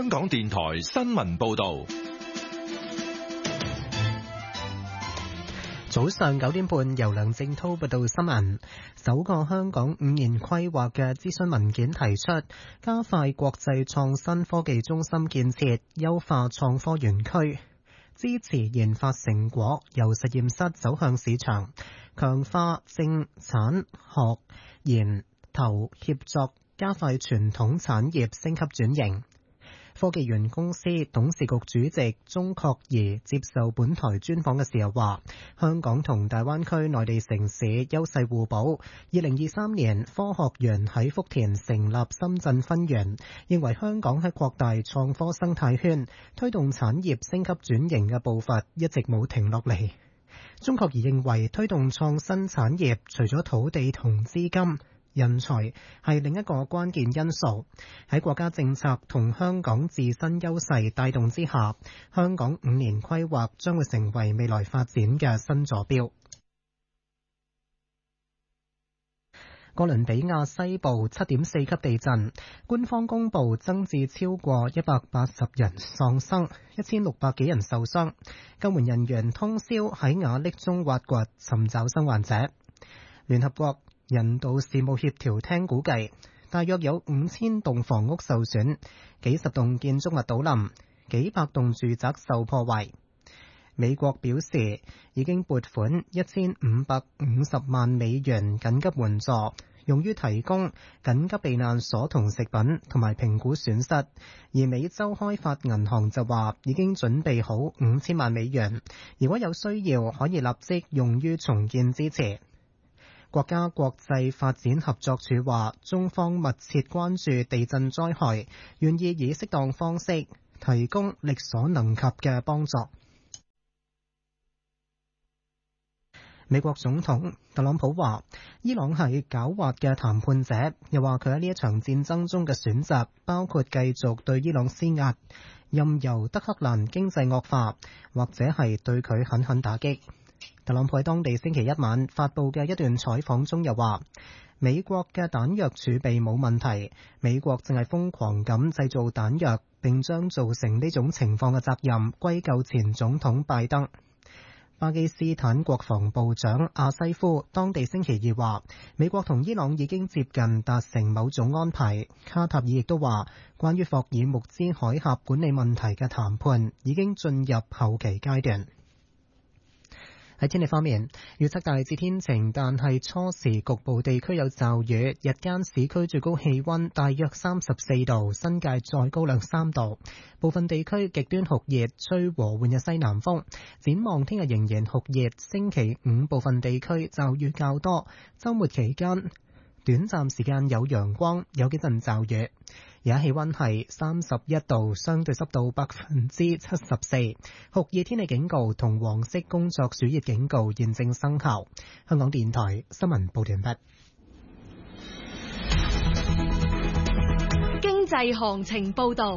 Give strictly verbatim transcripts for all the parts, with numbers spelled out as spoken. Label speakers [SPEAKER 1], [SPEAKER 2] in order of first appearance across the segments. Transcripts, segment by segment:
[SPEAKER 1] 香港電台新聞報道。
[SPEAKER 2] 早上九點半，由梁正濤報道新聞。首個香港五年規劃嘅諮詢文件提出，加快國際創新科技中心建設，優化創科園區，支持研發成果由實驗室走向市場，強化政產學研投協作，加快傳統產業升級轉型。科技園公司董事局主席鍾確儀接受本台專訪嘅時候話，香港同大灣區內地城市優勢互補。二零二三年科學園喺福田成立深圳分園，認為香港喺擴大創科生態圈，推動產業升級轉型嘅步伐一直冇停落嚟。鍾確儀認為推動創新產業除咗土地同資金，人才係另一個關鍵因素。喺國家政策同香港自身優勢帶動之下，香港五年規劃將會成為未來發展嘅新坐標。哥倫比亞西部七點四級地震，官方公布增至超過一百八十人喪生，一千六百幾人受傷。救援人員通宵喺瓦礫中挖掘，尋找生還者。聯合國人道事務協調廳估計，大約有五千棟房屋受損，幾十棟建築物倒冧，幾百棟住宅受破壞。美國表示已經撥款一千五百五十萬美元緊急援助，用於提供緊急避難所同食品，同埋評估損失。而美洲開發銀行就話已經準備好五千萬美元，如果有需要可以立即用於重建支持。國家國際發展合作署話，中方密切關注地震災害，願意以適當方式提供力所能及嘅幫助。美國總統特朗普話，伊朗係狡猾嘅談判者，又話佢喺呢一場戰爭中嘅選擇包括繼續對伊朗施壓，任由德黑蘭經濟惡化，或者係對佢狠狠打擊。特朗普喺當地星期一晚發佈嘅一段採訪中又話，美國嘅彈藥儲備冇問題，美國正係瘋狂咁製造彈藥，並將造成呢種情況嘅責任歸咎前總統拜登。巴基斯坦國防部長阿西夫當地星期二話，美國同伊朗已經接近達成某種安排。卡塔爾亦都話，關於霍爾木茲海峽管理問題嘅談判已經進入後期階段。喺天氣方面，預測大致天晴，但係初時局部地區有驟雨。日間市區最高氣溫大約三十四度，新界再高兩三度。部分地區極端酷熱，吹和緩嘅西南風。展望聽日仍然酷熱，星期五部分地區驟雨較多。週末期間短暫時間有陽光，有幾陣驟雨。而家氣溫係三十一度，相對濕度百分之七十四，酷熱天氣警告同黃色工作暑熱警告現正生效。香港電台新聞報道完畢。
[SPEAKER 3] 經濟行情報道。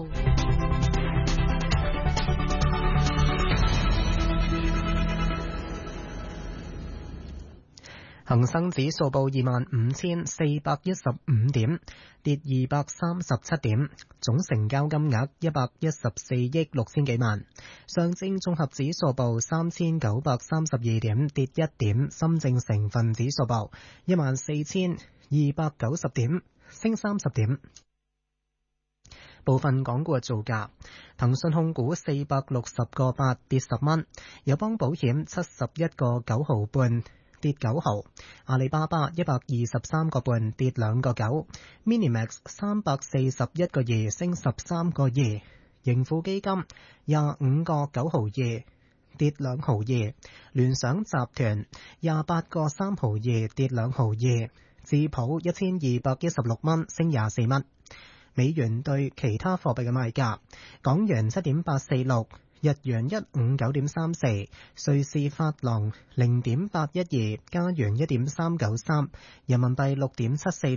[SPEAKER 2] 恒生指數報二萬五千四百一十五點，跌二百三十七點，總成交金額一百一十四億六千幾萬。上證綜合指數報三千九百三十二點，跌一點。深證成分指數報一萬四千二百九十點，升三十點。部分港股嘅造價：騰訊控股四百六十個八，跌十蚊；友邦保險七十一個九毫半，跌九毫；阿里巴巴一百二十三個半，跌兩個九； Minimax 三百四十一個二，升十三個二；盈富基金廿五個九毫二，跌兩毫二；聯想集團廿八個三毫二，跌兩毫二；智普一千二百一十六蚊，升廿四蚊。美元對其他貨幣嘅賣價：港元七點八四六。日元一五九點三四，瑞士法郎零點八一二，加元一點三九三，人民幣六點七四六，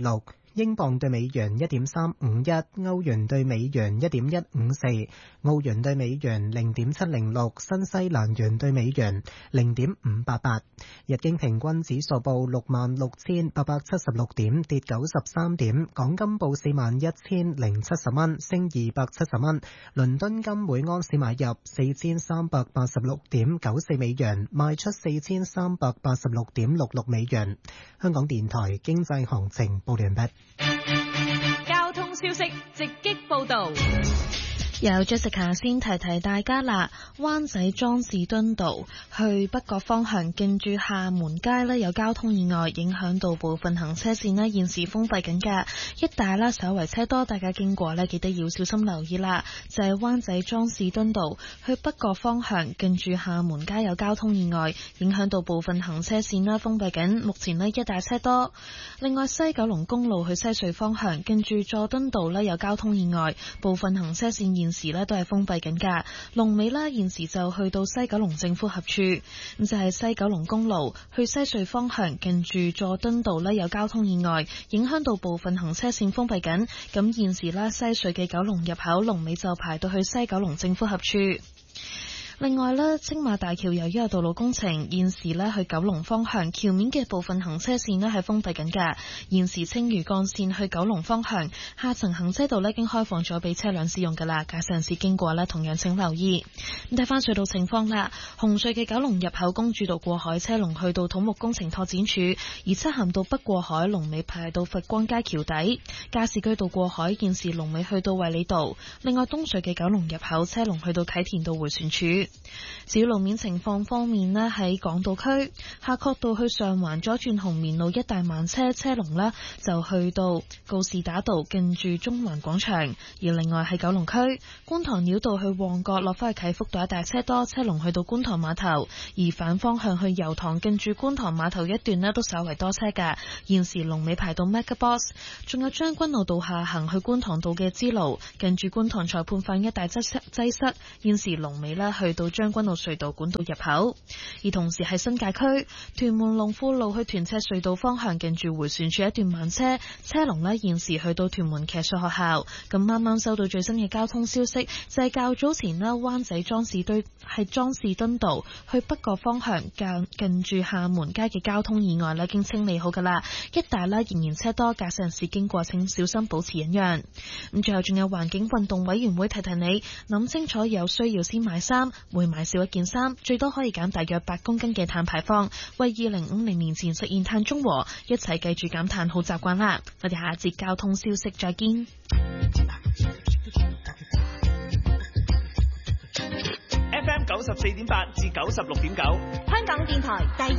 [SPEAKER 2] 英鎊對美元一點三五一，歐元對美元一點一五四，澳元對美元零點七零六，新西蘭元對美元零點五八八。日經平均指數報六萬六千八百七十六點，跌九十三點。港金報四萬一千零七十蚊，升二百七十蚊。倫敦金每安士買入四千三百八十六點九四美元，賣出四千三百八十六點六六美元。香港電台經濟行情報完畢。
[SPEAKER 3] 交通消息直擊報道。
[SPEAKER 4] 有 Jessica 先提提大家啦，灣仔莊士敦道去北角方向近住廈門街呢，有交通意外，影響到部分行車線呢，現時封閉緊㗎，一帶啦稍為車多，大家經過呢記得要小心留意啦。就係灣仔莊士敦道去北角方向近住廈門街有交通意外，影響到部分行車線啦封閉緊，目前呢一帶車多。另外西九龍公路去西隧方向近住佐敦道呢有交通意外，部分行車線現時咧都係封閉緊㗎，龍尾啦現時就去到西九龍政府合署，咁就係西九龍公路去西隧方向近住佐敦道咧有交通意外，影響到部分行車線封閉緊，咁現時啦西隧嘅九龍入口龍尾就排到去西九龍政府合署。另外咧，青馬大橋由於有道路工程，現時咧去九龍方向橋面嘅部分行車線咧係封閉緊㗎。現時青嶼幹線去九龍方向下層行車道咧已經開放咗俾車輛使用㗎啦，駕駛人士經過咧同樣請留意。咁睇翻隧道情況啦，紅隧嘅九龍入口公主道過海車龍去到土木工程拓展處，而漆咸道北過海龍尾排到佛光街橋底，加士居道過海現時龍尾去到衛理道。另外東隧嘅九龍入口車龍去到啟田道迴旋處。至於路面情況方面呢，喺港島區夏慤道去上環左轉紅棉路一帶慢車車龍呢就去到告士打道近住中環廣場。而另外喺九龍區觀塘繞道去旺角落返去啟福道一帶車多，車龍去到觀塘碼頭。而反方向去油塘近住觀塘碼頭一段呢都稍為多車㗎，現時龍尾排到 MegaBox。仲有將軍澳道下行去觀塘道嘅支路近住觀塘裁判飯一帶擠塞擠塞，現時龍尾呢去到將軍澳隧道管道入口。而同時喺新界區屯門龍富路去屯赤隧道方向近住迴旋處一段慢車，車龍呢現時去到屯門騎術學校。咁啱啱收到最新嘅交通消息，就係、是、較早前啦，灣仔莊士敦係莊士敦道去北角方向近近住廈門街嘅交通意外呢已經清理好噶啦，一帶呢仍然車多，駕駛人士經過請小心保持忍讓。咁最後仲有環境運動委員會提提你，諗清楚有需要先買衫，每買少一件衫，最多可以減大約八公斤嘅碳排放，為二零五零年前實現碳中和，一齊記住減碳好習慣啦！我哋下一節交通消息再見。
[SPEAKER 5] F M 九十四點八至九十六點九，
[SPEAKER 3] 香港電台第